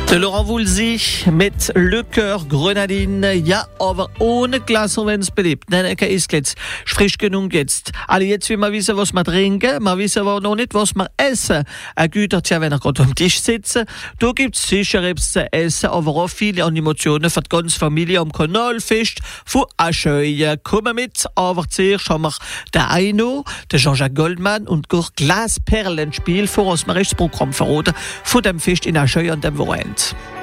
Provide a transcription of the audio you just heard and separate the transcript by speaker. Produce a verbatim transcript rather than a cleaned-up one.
Speaker 1: De Laurent Voulzy mit Le Cœur Grenadine. Ja, aber ohne Glas, wenn es beliebt. Nein, kein Isklitz. Frisch genug jetzt. Also jetzt will man wissen, was wir trinken. Wir wissen aber noch nicht, was wir essen. Ein Gütertja, wenn wir gerade am Tisch sitzen. Da gibt es sicher etwas zu essen, aber auch viele Animationen für die ganze Familie am Kanalfest von Ascheu. Kommen mit, aber zuerst haben wir den Aino, den Jean-Jacques Goldman und das Glasperlenspiel, vor uns wir das Programm verraten von dem Fest in Ascheu an dem Wochenende.